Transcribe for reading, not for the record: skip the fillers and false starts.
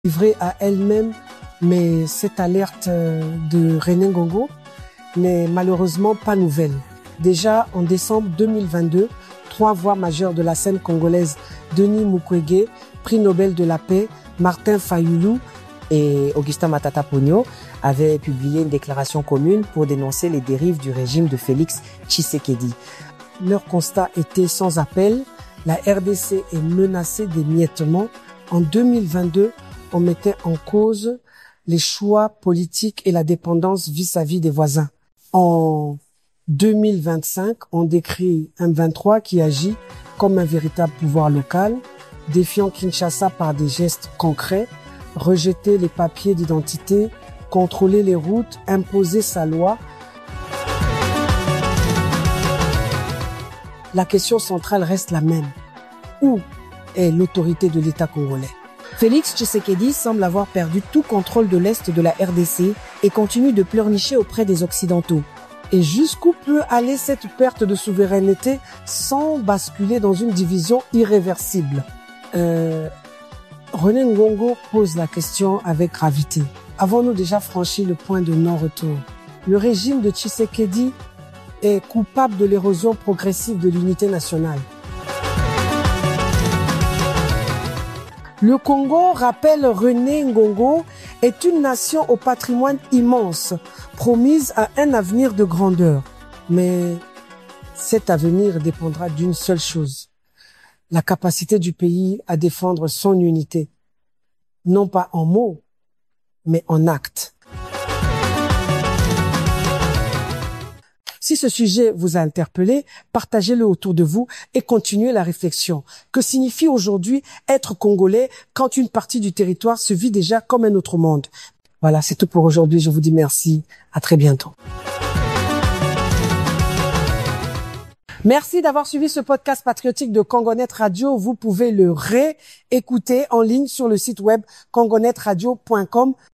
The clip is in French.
livrée à elle-même, mais cette alerte de René Ngongo n'est malheureusement pas nouvelle. Déjà en décembre 2022, 3 voix majeures de la scène congolaise, Denis Mukwege, prix Nobel de la paix, Martin Fayulu et Augustin Matata Ponyo avaient publié une déclaration commune pour dénoncer les dérives du régime de Félix Tshisekedi. Leur constat était sans appel. La RDC est menacée d'émiettement. En 2022, on mettait en cause les choix politiques et la dépendance vis-à-vis des voisins. En 2025, on décrit M23 qui agit comme un véritable pouvoir local, défiant Kinshasa par des gestes concrets, rejeter les papiers d'identité, contrôler les routes, imposer sa loi. La question centrale reste la même. Où est l'autorité de l'État congolais? Félix Tshisekedi semble avoir perdu tout contrôle de l'Est de la RDC et continue de pleurnicher auprès des Occidentaux. Et jusqu'où peut aller cette perte de souveraineté sans basculer dans une division irréversible? René Ngongo pose la question avec gravité. Avons-nous déjà franchi le point de non-retour? Le régime de Tshisekedi est coupable de l'érosion progressive de l'unité nationale. Le Congo, rappelle René Ngongo, est une nation au patrimoine immense, promise à un avenir de grandeur. Mais cet avenir dépendra d'une seule chose, la capacité du pays à défendre son unité, non pas en mots, mais en actes. Si ce sujet vous a interpellé, partagez-le autour de vous et continuez la réflexion. Que signifie aujourd'hui être congolais quand une partie du territoire se vit déjà comme un autre monde? Voilà, c'est tout pour aujourd'hui. Je vous dis merci. À très bientôt. Merci d'avoir suivi ce podcast patriotique de Congonet Radio. Vous pouvez le réécouter en ligne sur le site web congonetradio.com.